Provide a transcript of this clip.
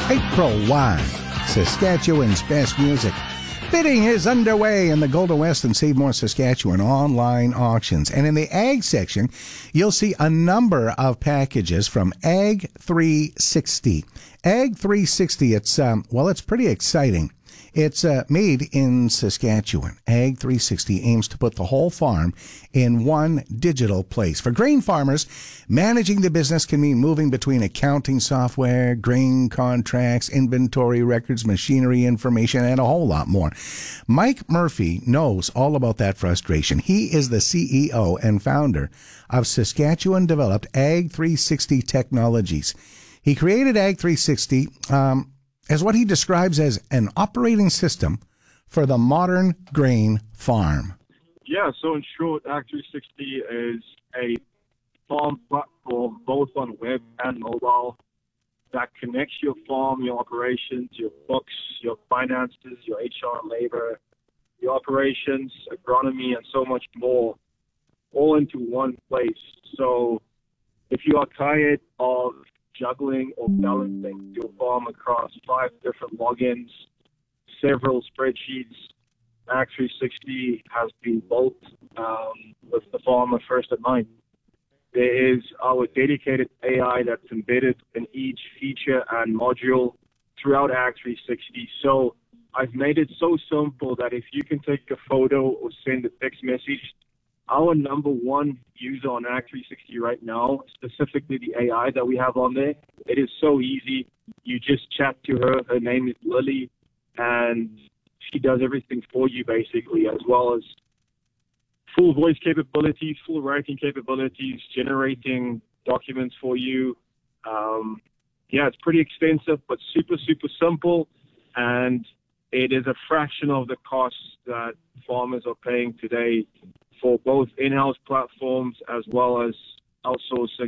April 1, Saskatchewan's best music. Bidding is underway in the Golden West and Save More Saskatchewan online auctions. And in the Ag section, you'll see a number of packages from Ag 360. Ag 360, it's pretty exciting. It's made in Saskatchewan. Ag 360 aims to put the whole farm in one digital place. For grain farmers, managing the business can mean moving between accounting software, grain contracts, inventory records, machinery information, and a whole lot more. Mike Murphy knows all about that frustration. He is the CEO and founder of Saskatchewan-developed Ag 360 Technologies. He created Ag 360 as what he describes as an operating system for the modern grain farm. Yeah, so in short, Ag 360 is a farm platform, both on web and mobile, that connects your farm, your operations, your books, your finances, your HR and labor, your operations, agronomy, and so much more, all into one place. So if you are tired of juggling or balancing your farm across 5 different logins, several spreadsheets, Ag 360 has been built with the farmer first in mind. There is our dedicated AI that's embedded in each feature and module throughout Ag 360. So I've made it so simple that if you can take a photo or send a text message, our number one user on Ag 360 right now, specifically the AI that we have on there, it is so easy. You just chat to her. Her name is Lily, and she does everything for you, basically, as well as full voice capabilities, full writing capabilities, generating documents for you. It's pretty extensive, but super, super simple, and it is a fraction of the cost that farmers are paying today for both in-house platforms as well as outsourcing